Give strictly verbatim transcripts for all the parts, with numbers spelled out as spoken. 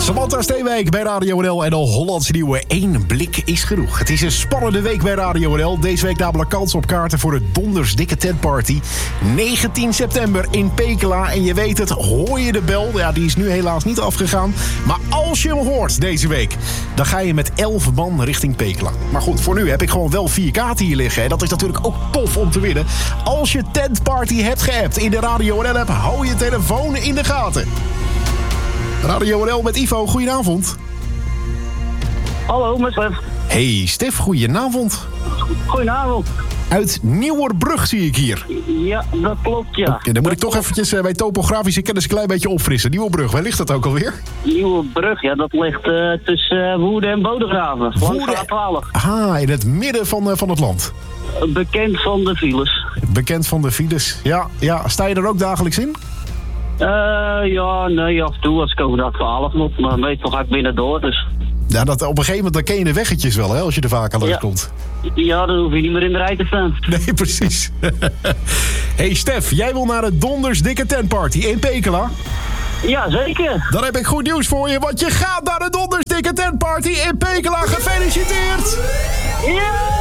Samantha Steenwijk bij Radio N L en de Hollandse nieuwe één blik is genoeg. Het is een spannende week bij Radio N L. Deze week namelijk kans op kaarten voor de dondersdikke tentparty. negentien september in Pekela. En je weet het, hoor je de bel? Ja, die is nu helaas niet afgegaan. Maar als je hem hoort deze week, dan ga je met elf man richting Pekela. Maar goed, voor nu heb ik gewoon wel vier kaarten hier liggen. En dat is natuurlijk ook tof om te winnen. Als je tentparty hebt geappt in de Radio N L-app, hou je telefoon in de gaten. Radio N L met Ivo, goedenavond. Hallo, met Stef. Hey Stef, goedenavond. Goedenavond. Uit Nieuwerbrug zie ik hier. Ja, dat klopt, ja. Okay, dan moet ik toch eventjes uh, bij topografische kennis een klein beetje opfrissen. Nieuwerbrug, waar ligt dat ook alweer? Nieuwerbrug, ja, dat ligt uh, tussen uh, Woerden en Bodegraven. Woerden. A twaalf. Ah, in het midden van, uh, van het land. Bekend van de files. Bekend van de files, ja. ja. Sta je er ook dagelijks in? Uh, ja, nee, af en toe als ik over de A twaalf moet, maar meestal ga ik binnen door, dus... Ja, dat, op een gegeven moment dan ken je de weggetjes wel, hè, als je er vaak aan langs komt. Ja, dan hoef je niet meer in de rij te staan. Nee, precies. Hey Stef, jij wil naar de dondersdikke tentparty in Pekela? Ja, zeker. Dan heb ik goed nieuws voor je, want je gaat naar de dondersdikke tentparty in Pekela. Gefeliciteerd! Ja!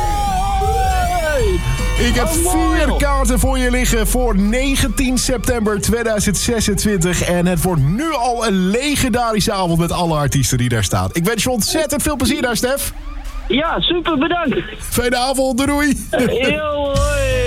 Ik heb oh, vier kaarten voor je liggen voor negentien september tweeduizend zesentwintig. En het wordt nu al een legendarische avond met alle artiesten die daar staan. Ik wens je ontzettend veel plezier daar, Stef. Ja, super, bedankt. Fijne avond, doei. Yo, hoi.